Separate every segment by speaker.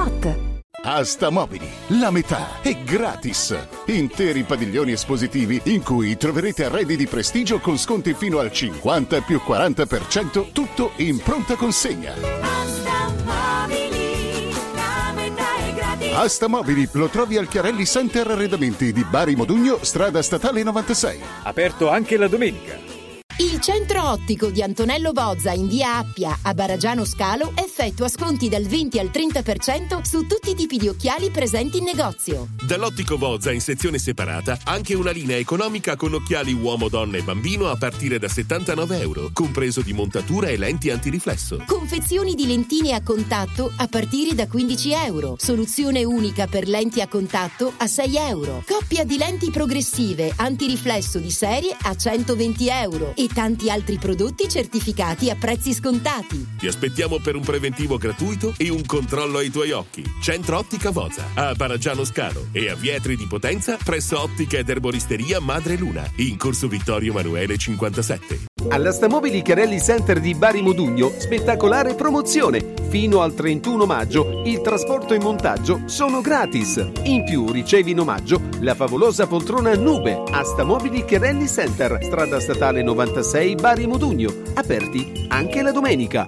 Speaker 1: Hot.
Speaker 2: Asta Mobili, la metà è gratis. Interi padiglioni espositivi in cui troverete arredi di prestigio con sconti fino al 50 più 40%, tutto in pronta consegna.
Speaker 3: Asta Mobili, la metà è gratis.
Speaker 2: Asta Mobili lo trovi al Chiarelli Center Arredamenti di Bari Modugno, strada statale 96.
Speaker 4: Aperto anche la domenica.
Speaker 5: Il centro ottico di Antonello Bozza in via Appia a Baragiano Scalo effettua sconti dal 20 al 30% su tutti i tipi di occhiali presenti in negozio.
Speaker 6: Dall'Ottico Bozza in sezione separata anche una linea economica con occhiali uomo, donna e bambino a partire da €79, compreso di montatura e lenti antiriflesso.
Speaker 5: Confezioni di lentine a contatto a partire da €15. Soluzione unica per lenti a contatto a €6. Coppia di lenti progressive antiriflesso di serie a €120 e tanti altri prodotti certificati a prezzi scontati.
Speaker 6: Ti aspettiamo per un preventivo gratuito e un controllo ai tuoi occhi. Centro Ottica Bozza a Baragiano Scalo e a Vietri di Potenza presso Ottica ed Erboristeria Madre Luna in corso Vittorio Emanuele 57.
Speaker 7: All'Asta Mobili Chiarelli Center di Bari Modugno, spettacolare promozione. Fino al 31 maggio il trasporto e montaggio sono gratis. In più ricevi in omaggio la favolosa poltrona Nube. Asta Mobili Chiarelli Center, strada statale 96 Bari Modugno. Aperti anche la domenica.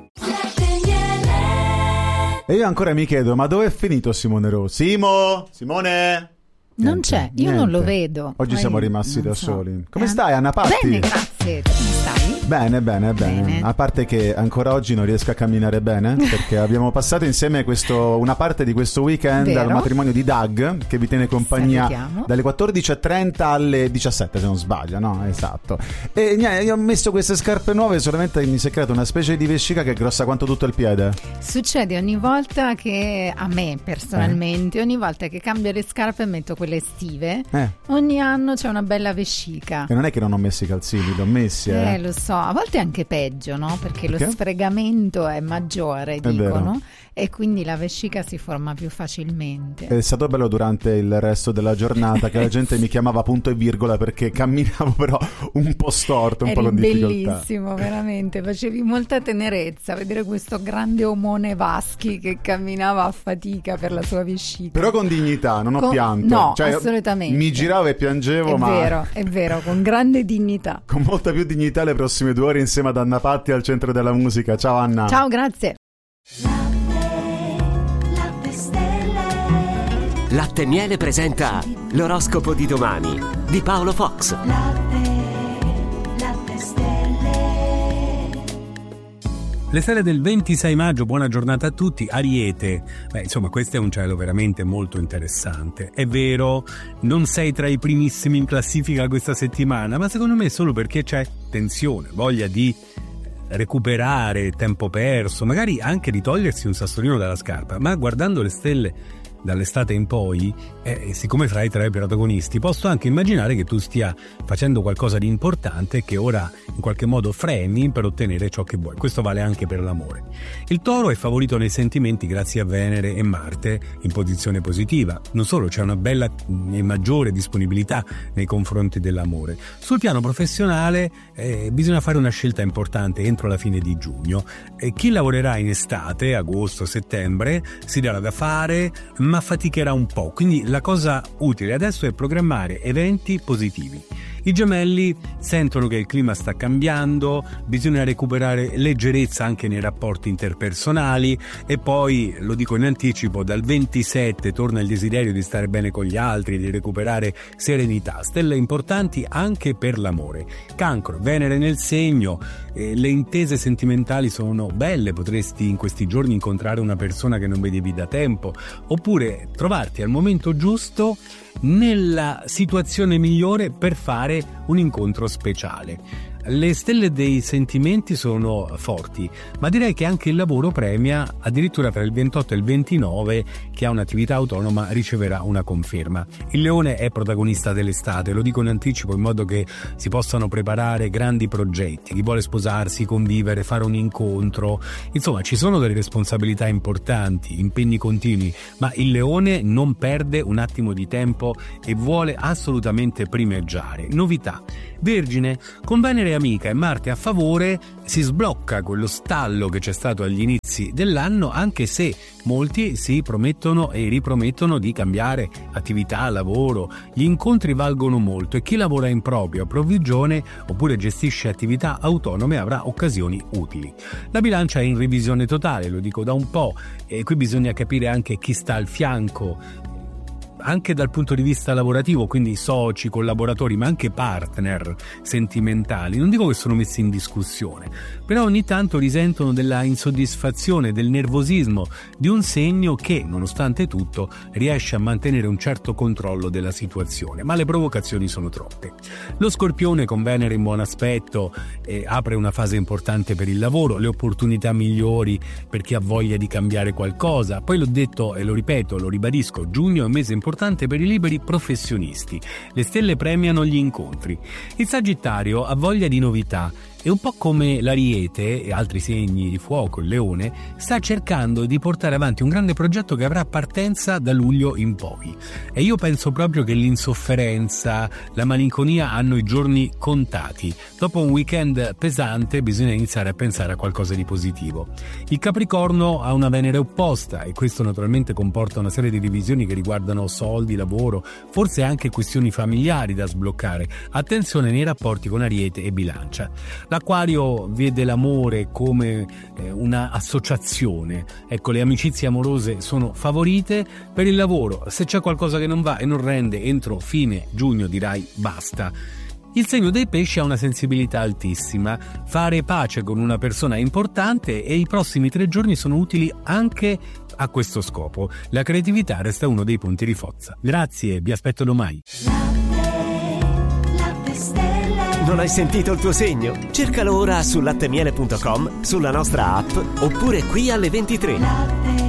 Speaker 8: E io ancora mi chiedo, ma dove è finito Simone Rossi? Simone?
Speaker 1: Non c'è, io non lo vedo.
Speaker 8: Oggi siamo rimasti da soli. Come stai, Anna Patti?
Speaker 1: Bene, grazie. Tu come stai?
Speaker 8: Bene. A parte che ancora oggi non riesco a camminare bene, perché abbiamo passato insieme una parte di questo weekend al matrimonio di Doug, che vi tiene compagnia dalle 14:30 alle 17, se non sbaglio, no? Esatto. E niente, io ho messo queste scarpe nuove, solamente mi si è creata una specie di vescica che è grossa quanto tutto il piede.
Speaker 1: Succede ogni volta che, a me personalmente, ogni volta che cambio le scarpe e metto quelle estive, ogni anno c'è una bella vescica.
Speaker 8: E non è che non ho messo i calzini, li ho messi.
Speaker 1: Lo so, a volte è anche peggio, no? Perché lo sfregamento è maggiore, dicono, e quindi la vescica si forma più facilmente.
Speaker 8: È stato bello durante il resto della giornata che la gente mi chiamava punto e virgola perché camminavo però un po' storto, un po' con difficoltà.
Speaker 1: Bellissimo, veramente, facevi molta tenerezza vedere questo grande omone Vaschi che camminava a fatica per la sua vescica.
Speaker 8: Però con dignità, non ho pianto.
Speaker 1: No, assolutamente.
Speaker 8: Mi giravo e piangevo,
Speaker 1: è vero, con grande dignità.
Speaker 8: Con molta più dignità le prossime 2 ore insieme ad Anna Patti al centro della musica. Ciao Anna.
Speaker 1: Ciao, grazie.
Speaker 9: Latte Miele presenta l'oroscopo di domani di Paolo Fox.
Speaker 10: Le stelle del 26 maggio, buona giornata a tutti. Ariete, insomma questo è un cielo veramente molto interessante. È vero, non sei tra i primissimi in classifica questa settimana, ma secondo me è solo perché c'è tensione, voglia di recuperare tempo perso, magari anche di togliersi un sassolino dalla scarpa. Ma guardando le stelle dall'estate in poi, siccome sarai tra i protagonisti, posso anche immaginare che tu stia facendo qualcosa di importante che ora in qualche modo freni per ottenere ciò che vuoi. Questo vale anche per l'amore. Il Toro è favorito nei sentimenti grazie a Venere e Marte in posizione positiva. Non solo, c'è una bella e maggiore disponibilità nei confronti dell'amore. Sul piano professionale bisogna fare una scelta importante entro la fine di giugno. Chi lavorerà in estate, agosto, settembre, si darà da fare, ma faticherà un po', quindi la cosa utile adesso è programmare eventi positivi. I Gemelli sentono che il clima sta cambiando, bisogna recuperare leggerezza anche nei rapporti interpersonali e poi, lo dico in anticipo, dal 27 torna il desiderio di stare bene con gli altri, di recuperare serenità. Stelle importanti anche per l'amore. Cancro, Venere nel segno, le intese sentimentali sono belle, potresti in questi giorni incontrare una persona che non vedevi da tempo, oppure trovarti al momento giusto nella situazione migliore per fare un incontro speciale. Le stelle dei sentimenti sono forti, ma direi che anche il lavoro premia. Addirittura tra il 28 e il 29 chi ha un'attività autonoma riceverà una conferma. Il Leone è protagonista dell'estate, lo dico in anticipo in modo che si possano preparare grandi progetti. Chi vuole sposarsi, convivere, fare un incontro, insomma ci sono delle responsabilità importanti, impegni continui, ma il Leone non perde un attimo di tempo e vuole assolutamente primeggiare. Novità. Vergine, con Venere amica e Marte a favore, si sblocca quello stallo che c'è stato agli inizi dell'anno, anche se molti si promettono e ripromettono di cambiare attività, lavoro. Gli incontri valgono molto e chi lavora in propria provvigione oppure gestisce attività autonome avrà occasioni utili. La bilancia è in revisione totale, lo dico da un po', e qui bisogna capire anche chi sta al fianco, anche dal punto di vista lavorativo, quindi soci, collaboratori, ma anche partner sentimentali. Non dico che sono messi in discussione, però ogni tanto risentono della insoddisfazione, del nervosismo di un segno che, nonostante tutto, riesce a mantenere un certo controllo della situazione, ma le provocazioni sono troppe. Lo Scorpione con Venere in buon aspetto apre una fase importante per il lavoro, le opportunità migliori per chi ha voglia di cambiare qualcosa. Poi l'ho detto e lo ripeto, lo ribadisco, giugno è un mese importante per i liberi professionisti. Le stelle premiano gli incontri. Il Sagittario ha voglia di novità e un po' come l'Ariete e altri segni di fuoco, il Leone, sta cercando di portare avanti un grande progetto che avrà partenza da luglio in poi. E io penso proprio che l'insofferenza, la malinconia hanno i giorni contati. Dopo un weekend pesante bisogna iniziare a pensare a qualcosa di positivo. Il Capricorno ha una Venere opposta e questo naturalmente comporta una serie di divisioni che riguardano soldi, lavoro, forse anche questioni familiari da sbloccare. Attenzione nei rapporti con Ariete e Bilancia. L'Acquario vede l'amore come una associazione. Ecco, le amicizie amorose sono favorite. Per il lavoro, se c'è qualcosa che non va e non rende, entro fine giugno dirai basta. Il segno dei pesci ha una sensibilità altissima. Fare pace con una persona è importante e i prossimi 3 giorni sono utili anche a questo scopo. La creatività resta uno dei punti di forza. Grazie, vi aspetto domani.
Speaker 9: Non hai sentito il tuo segno? Cercalo ora su lattemiele.com, sulla nostra app oppure qui alle 23.